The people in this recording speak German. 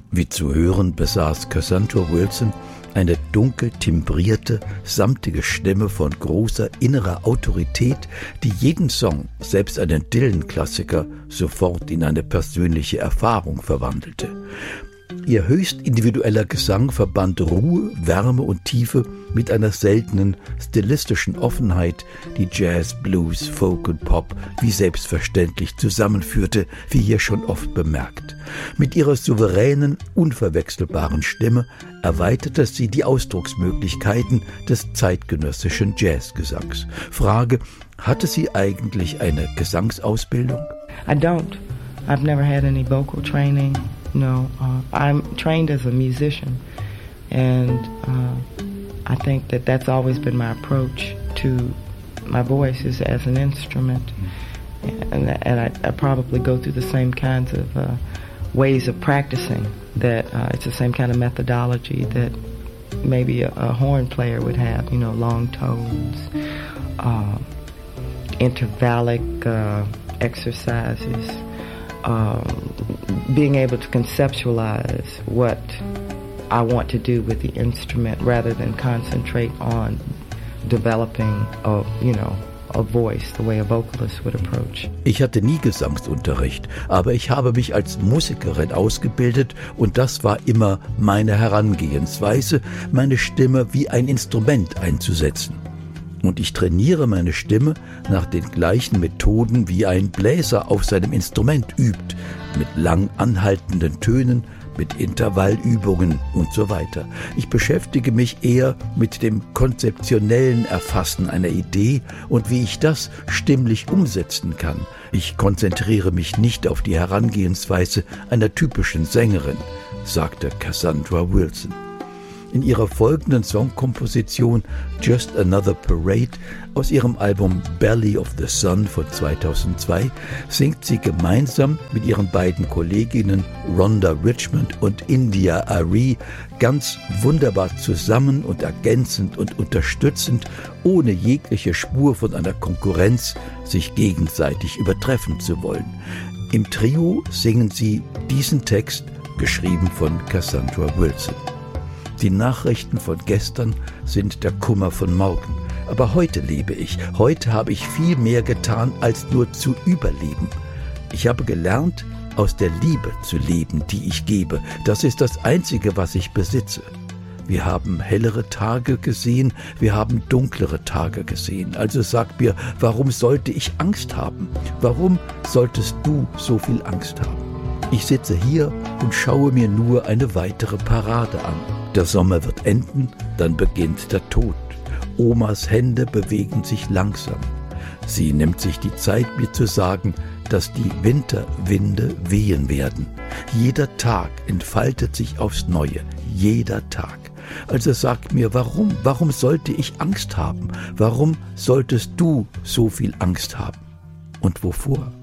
Wie zu hören, besaß Cassandra Wilson eine dunkel timbrierte, samtige Stimme von großer innerer Autorität, die jeden Song, selbst einen Dylan-Klassiker, sofort in eine persönliche Erfahrung verwandelte. Ihr höchst individueller Gesang verband Ruhe, Wärme und Tiefe mit einer seltenen stilistischen Offenheit, die Jazz, Blues, Folk und Pop wie selbstverständlich zusammenführte, wie hier schon oft bemerkt. Mit ihrer souveränen, unverwechselbaren Stimme erweiterte sie die Ausdrucksmöglichkeiten des zeitgenössischen Jazzgesangs. Frage: Hatte sie eigentlich eine Gesangsausbildung? I don't. I've never had any vocal training. No, I'm trained as a musician, and I think that that's always been my approach to my voice is as an instrument, and I probably go through the same kinds of ways of practicing, that it's the same kind of methodology that maybe a horn player would have, you know, long tones, intervallic exercises, being able to conceptualize what I want to do with the instrument rather than concentrate on developing a voice the way a vocalist would approach. Ich hatte nie Gesangsunterricht, aber ich habe mich als Musikerin ausgebildet und das war immer meine Herangehensweise, meine Stimme wie ein Instrument einzusetzen. Und ich trainiere meine Stimme nach den gleichen Methoden, wie ein Bläser auf seinem Instrument übt, mit lang anhaltenden Tönen, mit Intervallübungen und so weiter. Ich beschäftige mich eher mit dem konzeptionellen Erfassen einer Idee und wie ich das stimmlich umsetzen kann. Ich konzentriere mich nicht auf die Herangehensweise einer typischen Sängerin, sagte Cassandra Wilson. In ihrer folgenden Songkomposition Just Another Parade aus ihrem Album Belly of the Sun von 2002 singt sie gemeinsam mit ihren beiden Kolleginnen Rhonda Richmond und India Arie ganz wunderbar zusammen und ergänzend und unterstützend, ohne jegliche Spur von einer Konkurrenz, sich gegenseitig übertreffen zu wollen. Im Trio singen sie diesen Text, geschrieben von Cassandra Wilson. Die Nachrichten von gestern sind der Kummer von morgen. Aber heute lebe ich. Heute habe ich viel mehr getan, als nur zu überleben. Ich habe gelernt, aus der Liebe zu leben, die ich gebe. Das ist das Einzige, was ich besitze. Wir haben hellere Tage gesehen, wir haben dunklere Tage gesehen. Also sag mir, warum sollte ich Angst haben? Warum solltest du so viel Angst haben? Ich sitze hier und schaue mir nur eine weitere Parade an. Der Sommer wird enden, dann beginnt der Tod. Omas Hände bewegen sich langsam. Sie nimmt sich die Zeit, mir zu sagen, dass die Winterwinde wehen werden. Jeder Tag entfaltet sich aufs Neue, jeder Tag. Also sag mir, warum sollte ich Angst haben? Warum solltest du so viel Angst haben? Und wovor?